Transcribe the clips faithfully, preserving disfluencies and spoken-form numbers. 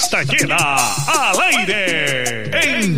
Está llena al aire en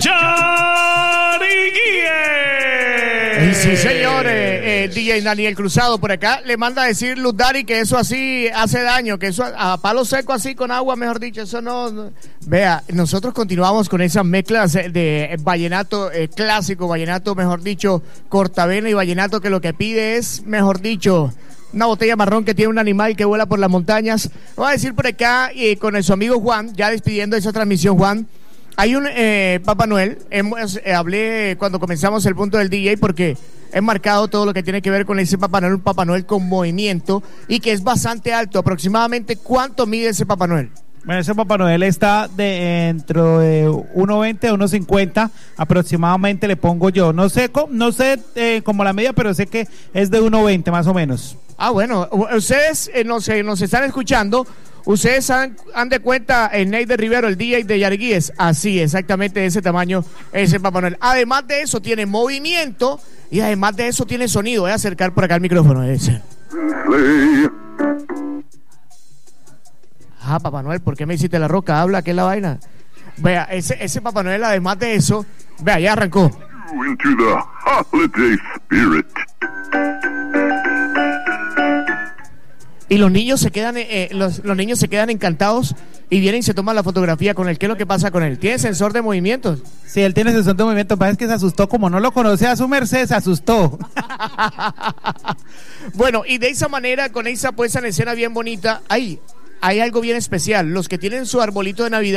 Yariguíe. Sí, señor, eh, eh, D J Daniel Cruzado por acá le manda a decir Luz Dari que eso así hace daño, que eso a, a palo seco así con agua, mejor dicho, eso no, no. Vea, nosotros continuamos con esas mezclas de vallenato eh, clásico, vallenato, mejor dicho, cortavena y vallenato que lo que pide es, mejor dicho, una botella marrón que tiene un animal que vuela por las montañas. Voy a decir por acá eh, con su amigo Juan, ya despidiendo esa transmisión, Juan. Hay un eh, Papá Noel, hemos, eh, hablé cuando comenzamos el punto del D J porque he marcado todo lo que tiene que ver con ese Papá Noel, un Papá Noel con movimiento y que es bastante alto. Aproximadamente, ¿cuánto mide ese Papá Noel? Bueno, ese Papá Noel está de dentro de uno veinte a uno cincuenta aproximadamente, le pongo yo. No sé, no sé eh, como la media, pero sé que es de uno veinte más o menos. Ah, bueno, ustedes eh, nos, eh, nos están escuchando. Ustedes han, han de cuenta el Ney de Rivero, el D J de Yariguíes, así, exactamente de ese tamaño, ese Papá Noel. Además de eso tiene movimiento y además de eso tiene sonido. Voy a acercar por acá el micrófono. Ese. Ah, Papá Noel, ¿por qué me hiciste la roca? Habla, ¿qué es la vaina? Vea, ese, ese Papá Noel, además de eso, vea, ya arrancó. Into the holiday spirit. Y los niños se quedan, eh, los, los niños se quedan encantados y vienen y se toman la fotografía con él. ¿Qué es lo que pasa con él? ¿Tiene sensor de movimientos? Sí, él tiene sensor de movimiento. Parece que se asustó, como no lo conoce a su merced, se asustó. Bueno, y de esa manera, con esa puesta en escena bien bonita, ahí hay algo bien especial. Los que tienen su arbolito de Navidad